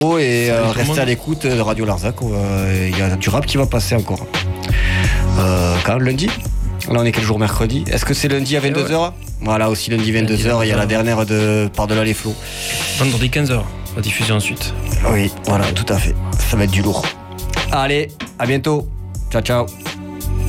Et restez à l'écoute de Radio Larzac. Il y a du rap qui va passer encore. Quand lundi. Là on est quel jour? Mercredi. Est-ce que c'est lundi à 22h? Voilà, aussi lundi 22h. Il y a la dernière de Par-delà les flots. Vendredi 15h. La diffusion ensuite. Oui, voilà, tout à fait. Ça va être du lourd. Allez, à bientôt. Ciao, ciao.